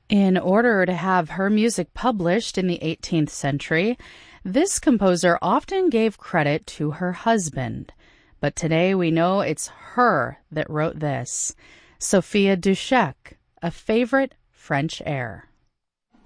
In order to have her music published in the 18th century, this composer often gave credit to her husband. But today we know it's her that wrote this. Sophia Dushek, A Favorite French Air.